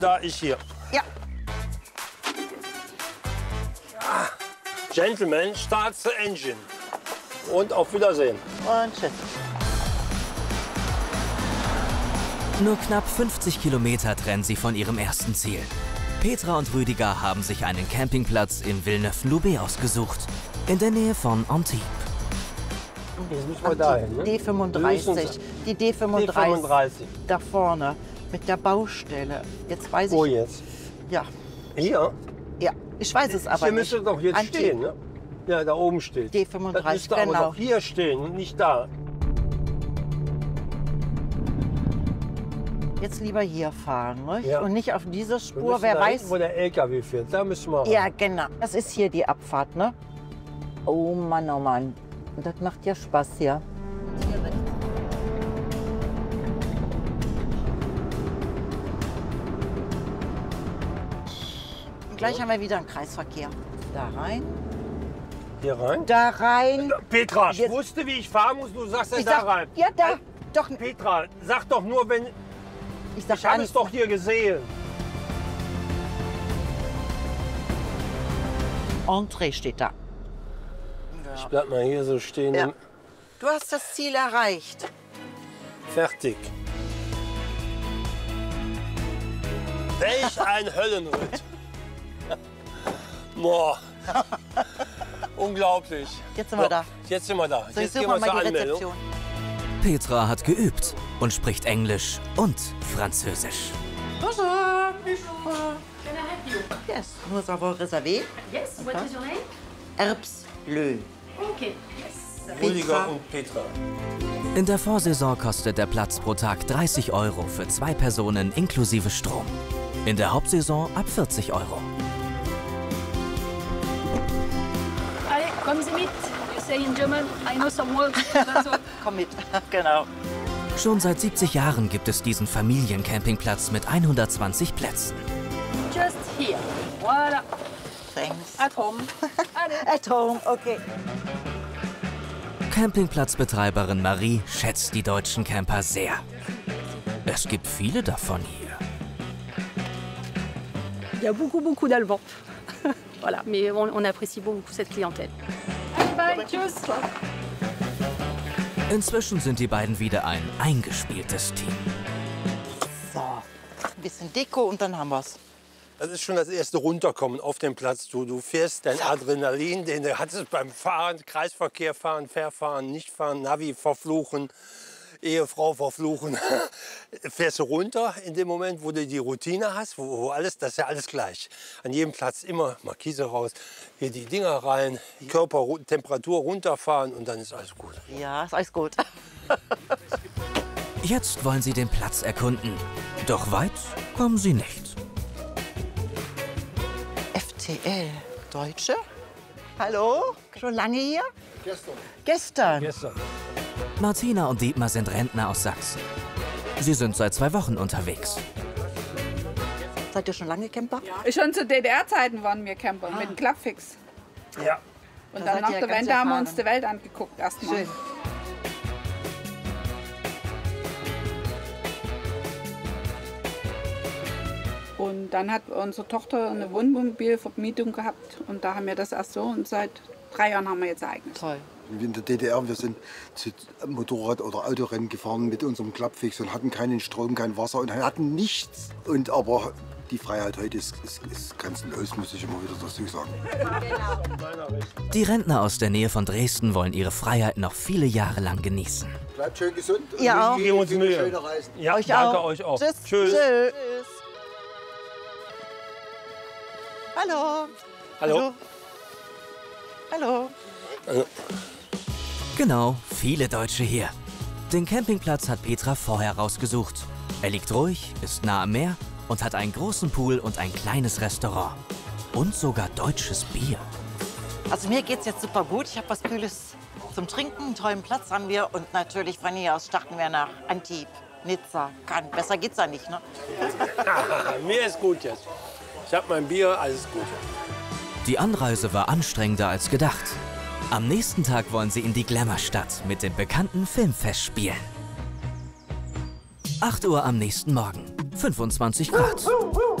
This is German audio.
Da, ich hier. Ja. Gentlemen, start the engine. Und auf Wiedersehen. Und tschüss. Nur knapp 50 Kilometer trennen sie von ihrem ersten Ziel. Petra und Rüdiger haben sich einen Campingplatz in Villeneuve-Loubet ausgesucht, in der Nähe von Antibes. Jetzt müssen wir dahin, ne? D35. Die D35. D35. Da vorne. Mit der Baustelle. Jetzt weiß ich. Wo jetzt? Ja. Hier? Ja. Ich weiß es aber Hier nicht. müsste doch jetzt Antibes. stehen, ne? Ja, da oben steht. D35, Das müsste aber genau. doch hier stehen und nicht da. Jetzt lieber hier fahren, nicht? Ja. Und nicht auf dieser Wir Spur. müssen Wer da weiß. hinten, wo der LKW fährt, da müssen wir. Ja, genau. Das ist hier die Abfahrt, ne? Oh Mann, oh Mann. Und das macht ja Spaß hier. Und gleich haben wir wieder einen Kreisverkehr. Da rein. Hier rein? Da rein. Petra, ich Jetzt- wusste, wie ich fahren muss. Du sagst ja Ich da sag, rein. ja, da. Doch, Petra, sag doch nur, wenn. ich sag Ich gar habe es nichts. doch hier gesehen. Entree steht da. Ich bleib mal hier so stehen. Ja. Du hast das Ziel erreicht. Fertig. Welch ein Höllenritt. Boah. Unglaublich. Jetzt sind wir da. Jetzt sind wir da. So, ich Jetzt gehen suche wir mal zur die Anmeldung. Rezeption. Petra hat geübt und spricht Englisch und Französisch. Bonjour. Can I help you? Yes, nous avons réservé. Yes, what is your name? Erbslö. Okay, yes. Rüdiger und Petra. In der Vorsaison kostet der Platz pro Tag 30 € für 2 Personen inklusive Strom. In der Hauptsaison ab 40 €. Allez, kommen Sie mit. You say in German, I know some words. That's all. Komm mit. Genau. Schon seit 70 Jahren gibt es diesen Familiencampingplatz mit 120 Plätzen. Just here. Voilà, Thanks. at home. Allez. At home, okay. Campingplatzbetreiberin Marie schätzt die deutschen Camper sehr. Es gibt viele davon hier. Il y a beaucoup d'Allemands. Voilà, mais on apprécie beaucoup cette clientèle. Allez, bye, tschüss. Inzwischen sind die beiden wieder ein eingespieltes Team. So, ein bisschen Deko und dann haben wir's. Das ist schon das erste Runterkommen auf dem Platz. Du fährst dein Adrenalin, den du hattest beim Fahren, Kreisverkehr fahren, Verfahren, nicht fahren, Navi verfluchen, Ehefrau verfluchen. Fährst du runter in dem Moment, wo du die Routine hast, wo alles, das ist ja alles gleich. An jedem Platz immer Markise raus, hier die Dinger rein, Körpertemperatur runterfahren und dann ist alles gut. Ja, ist alles gut. Jetzt wollen sie den Platz erkunden. Doch weit kommen sie nicht. FTL. Deutsche? Hallo? Schon lange hier? Gestern. Gestern. Martina und Dietmar sind Rentner aus Sachsen. Sie sind seit 2 Wochen unterwegs. Seid ihr schon lange Camper? Schon zu DDR-Zeiten waren wir Camper mit dem Klappfix. Ja. Und Da dann seid nach ihr der ganz Wende haben wir erfahren. uns die Welt angeguckt erstmal. Schön. Und dann hat unsere Tochter eine Wohnmobilvermietung gehabt und da haben wir das erst so und seit 3 Jahren haben wir jetzt eigenes. Toll. Wie in der DDR, wir sind zu Motorrad- oder Autorennen gefahren mit unserem Klappfix und hatten keinen Strom, kein Wasser und hatten nichts. Und aber die Freiheit heute ist grenzenlos, muss ich immer wieder dazu sagen. Die Rentner aus der Nähe von Dresden wollen ihre Freiheit noch viele Jahre lang genießen. Bleibt schön gesund. Und Ihr auch. Geben uns viele Mühe. schöne Reisen. Ja, Euch danke auch. euch auch. Tschüss. Tschüss. Tschüss. Hallo. Hallo. Hallo. Genau, viele Deutsche hier. Den Campingplatz hat Petra vorher rausgesucht. Er liegt ruhig, ist nah am Meer und hat einen großen Pool und ein kleines Restaurant. Und sogar deutsches Bier. Also mir geht's jetzt super gut. Ich habe was Kühles zum Trinken. Einen tollen Platz haben wir. Und natürlich von hier aus starten wir nach Antibes, Nizza, Cannes. Besser geht's da nicht, ne? Mir ist gut jetzt. Ich habe mein Bier, alles gut. Die Anreise war anstrengender als gedacht. Am nächsten Tag wollen sie in die Glamourstadt mit dem bekannten Filmfest spielen. 8 Uhr am nächsten Morgen. 25 Grad.